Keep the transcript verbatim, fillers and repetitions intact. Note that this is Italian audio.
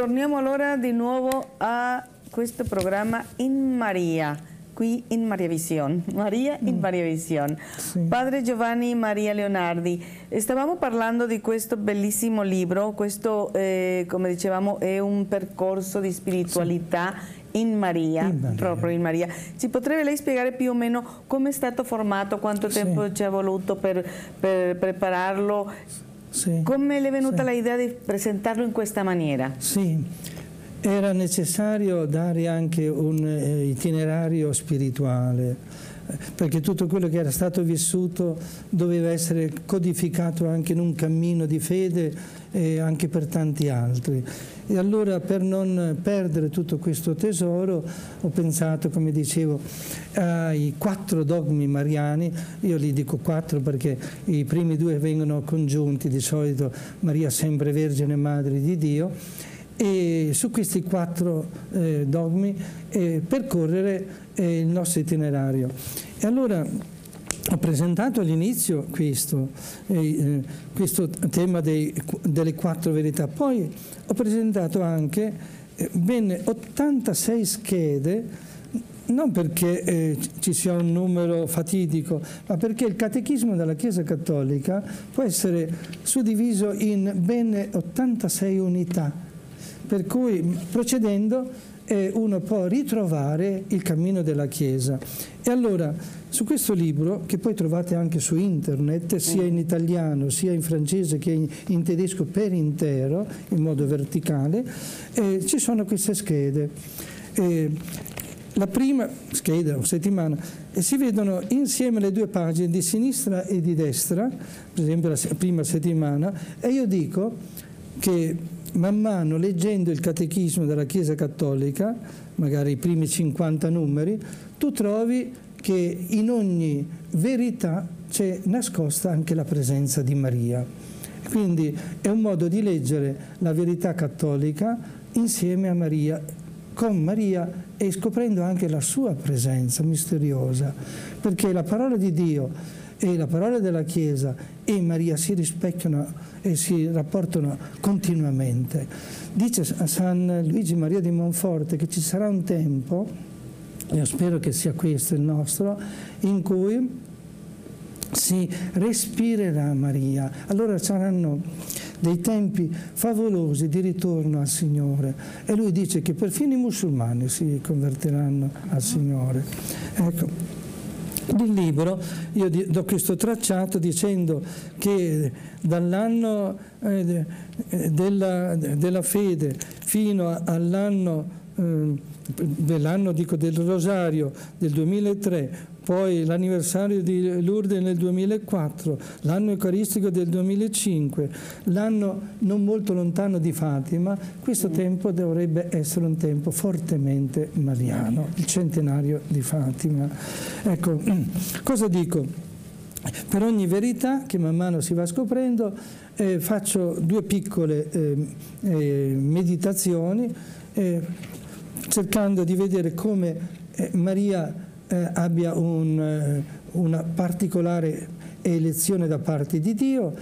torniamo allora di nuovo a questo programma In Maria, qui in Maria Visión. Maria in Maria Visión. Sì. Padre Giovanni Maria Leonardi, stavamo parlando di questo bellissimo libro, questo eh, come dicevamo è un percorso di spiritualità sì. in, Maria, in Maria, proprio in Maria. Ci potrebbe lei spiegare più o meno come è stato formato, quanto sì. tempo ci è voluto per, per prepararlo? Sì. Come le è venuta sì. l'idea di presentarlo in questa maniera? Sì, era necessario dare anche un eh, itinerario spirituale, perché tutto quello che era stato vissuto doveva essere codificato anche in un cammino di fede e anche per tanti altri. E allora, per non perdere tutto questo tesoro, ho pensato, come dicevo, ai quattro dogmi mariani. Io li dico quattro perché i primi due vengono congiunti, di solito Maria sempre Vergine Madre di Dio, e su questi quattro eh, dogmi eh, percorrere eh, il nostro itinerario. E allora ho presentato all'inizio questo, eh, questo tema dei, delle quattro verità, poi ho presentato anche eh, ben ottantasei schede, non perché eh, ci sia un numero fatidico, ma perché il catechismo della Chiesa Cattolica può essere suddiviso in ben ottantasei unità, per cui procedendo eh, uno può ritrovare il cammino della Chiesa. E allora su questo libro, che poi trovate anche su internet, sia in italiano sia in francese che in, in tedesco per intero, in modo verticale, eh, ci sono queste schede. Eh, la prima scheda o settimana e si vedono insieme le due pagine di sinistra e di destra, per esempio la prima settimana, e io dico che man mano leggendo il catechismo della Chiesa Cattolica, magari i primi cinquanta numeri, tu trovi che in ogni verità c'è nascosta anche la presenza di Maria. Quindi è un modo di leggere la verità cattolica insieme a Maria, con Maria, e scoprendo anche la sua presenza misteriosa, perché la parola di Dio e la parola della Chiesa e Maria si rispecchiano e si rapportano continuamente. Dice San Luigi Maria di Monforte che ci sarà un tempo, io spero che sia questo il nostro, in cui si respirerà Maria. Allora saranno dei tempi favolosi di ritorno al Signore, e lui dice che perfino i musulmani si convertiranno al Signore. Ecco. Nel libro io do questo tracciato dicendo che dall'anno eh, della, della fede fino all'anno eh, dell'anno dico del Rosario del duemilatré, poi l'anniversario di Lourdes nel duemilaquattro, l'anno eucaristico del duemilacinque, l'anno non molto lontano di Fatima, questo tempo dovrebbe essere un tempo fortemente mariano, il centenario di Fatima. Ecco, cosa dico? Per ogni verità che man mano si va scoprendo eh, faccio due piccole eh, eh, meditazioni eh, cercando di vedere come eh, Maria Eh, abbia un, eh, una particolare elezione da parte di Dio